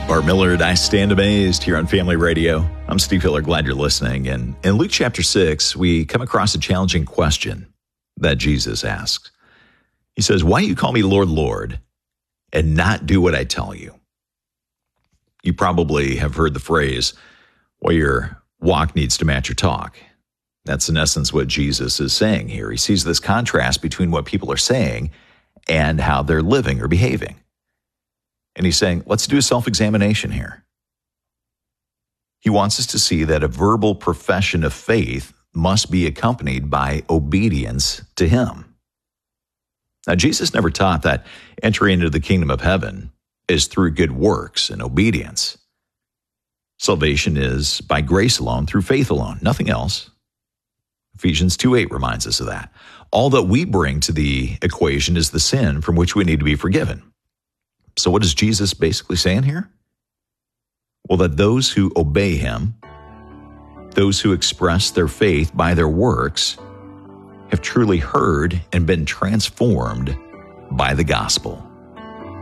Bart Millard, I Stand Amazed here on Family Radio. I'm Steve Hiller, glad you're listening. And in Luke chapter 6, we come across a challenging question that Jesus asks. He says, "Why do you call me Lord, Lord, and not do what I tell you?" You probably have heard the phrase, well, your walk needs to match your talk. That's in essence what Jesus is saying here. He sees this contrast between what people are saying and how they're living or behaving. And he's saying, let's do a self-examination here. He wants us to see that a verbal profession of faith must be accompanied by obedience to him. Now, Jesus never taught that entry into the kingdom of heaven is through good works and obedience. Salvation is by grace alone, through faith alone, nothing else. Ephesians 2:8 reminds us of that. All that we bring to the equation is the sin from which we need to be forgiven. So what is Jesus basically saying here? Well, that those who obey him, those who express their faith by their works, have truly heard and been transformed by the gospel.